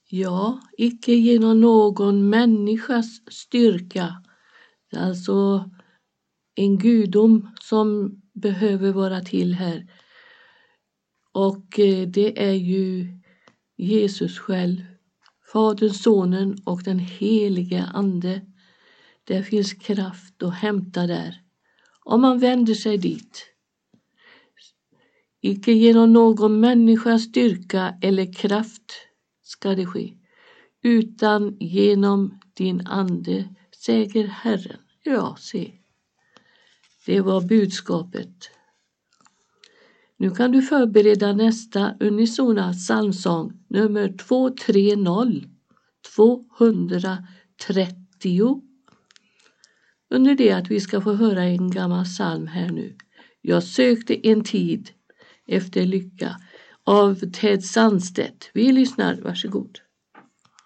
Ja, icke genom någon människas styrka. Alltså en gudom som behöver vara till här. Och det är ju Jesus själv, Fadern, Sonen och den helige Ande. Det finns kraft att hämta där. Om man vänder sig dit. Icke genom någon människas styrka eller kraft ska det ske, utan genom din ande, säger Herren. Ja, se. Det var budskapet. Nu kan du förbereda nästa unisona psalmsång, nummer 230. Under det att vi ska få höra en gammal psalm här nu. Jag sökte en tid efter lycka av Ted Sandstedt. Vi lyssnar, varsågod.